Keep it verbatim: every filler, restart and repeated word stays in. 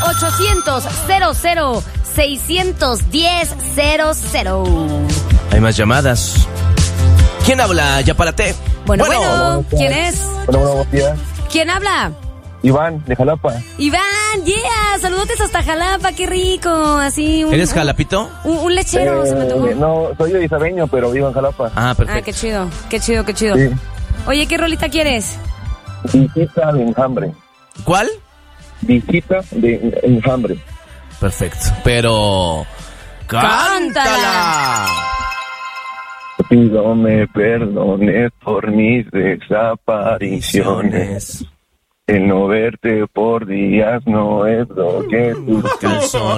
ochocientos, cero cero, seiscientos diez, cero cero. Hay más llamadas. ¿Quién habla? Ya párate. Bueno, bueno, ¿quién es? Bueno, buenos días. ¿Quién habla? Iván, de Jalapa. Iván, yeah, saludotes hasta Jalapa, qué rico, así. Un, ¿Eres jalapito? Un, un lechero, Eh, se me tocó. No, soy de Isabeño, pero vivo en Jalapa. Ah, perfecto. Ah, qué chido, qué chido, qué chido. Sí. Oye, ¿qué rolita quieres? Visita de enjambre. ¿Cuál? Visita de enjambre. Perfecto. Pero... ¡cántala! Te pido me perdones por mis desapariciones. El no verte por días no es lo que tú Calzón.